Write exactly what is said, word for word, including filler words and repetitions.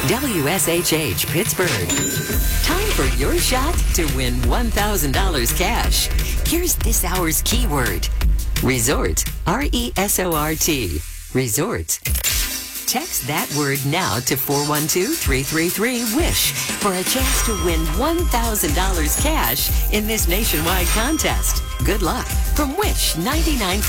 W S H H Pittsburgh. Time for your shot to win one thousand dollars cash. Here's this hour's keyword. Resort. R E S O R T. Resort. Text that word now to four one two, three three three, WISH for a chance to win one thousand dollars cash in this nationwide contest. Good luck from Wish ninety-nine.